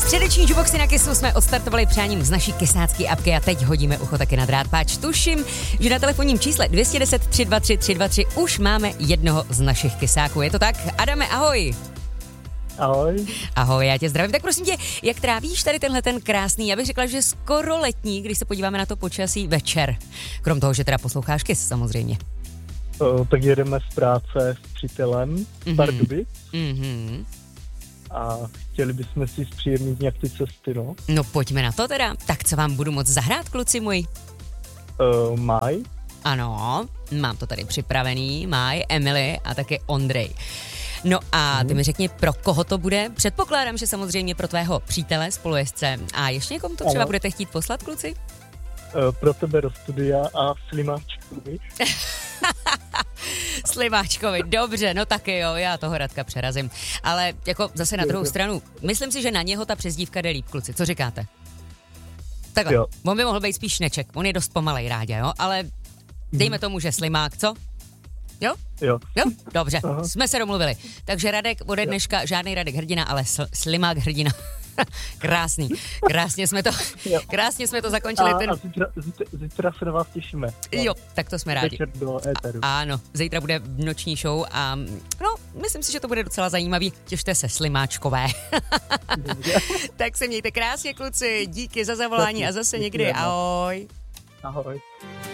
Středeční Juboxy na Kissu jsme odstartovali přáním z naší kysácké apky a teď hodíme ucho taky na drát. Páč, tuším, že na telefonním čísle 210 323 323 už máme jednoho z našich kysáků. Je to tak? Adame, ahoj. Ahoj. Ahoj, já tě zdravím. Tak prosím tě, jak trávíš tady tenhle ten krásný, já bych řekla, že skoro letní, když se podíváme na to počasí, večer. Krom toho, že teda posloucháš Kiss samozřejmě. Tak jedeme z práce s přítelem z Pardubic. A chtěli bychom si zpříjemnit nějak ty cesty, no. No pojďme na to teda. Tak co vám budu moc zahrát, kluci moji? Maj. Ano, mám to tady připravený. Maj, Emily a taky Ondrej. No a ty mi řekni, pro koho to bude? Předpokládám, že samozřejmě pro tvého přítele, spolujezdce. A ještě někomu to třeba budete chtít poslat, kluci? Pro tebe do studia a Slimáčkovi. Slimáčkovi, dobře, no taky jo, já toho Radka přerazím. Ale jako zase na druhou stranu, myslím si, že na něho ta přezdívka jde líp, kluci, co říkáte? Takhle, jo. On by mohl být spíš Neček, on je dost pomalej Rádě, jo, ale dejme tomu, že Slimák, co? Jo? Jo. Jo? Dobře, jsme se domluvili. Takže Radek ode dneška, žádný Radek hrdina, ale Slimák hrdina. Krásný. Krásně jsme to zakončili. A zítra se na vás těšíme. Jo, tak to jsme rádi. Večer do éteru. Ano, zítra bude noční show a no, myslím si, že to bude docela zajímavý. Těšte se, Slimáčkové. Tak se mějte krásně, kluci. Díky za zavolání a zase někdy. Ahoj. Ahoj.